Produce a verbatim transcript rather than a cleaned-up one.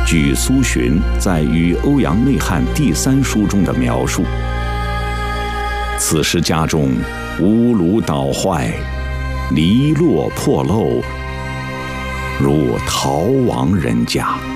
据苏洵在《与欧阳内翰第三书》中的描述，此时家中屋炉倒坏，篱落破漏，如逃亡人家。